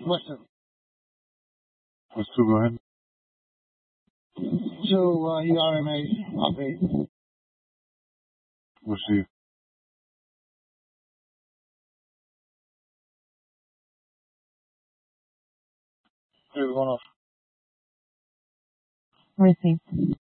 Listen. Let's go ahead. So, you RMA update. We'll see. Going off. Received.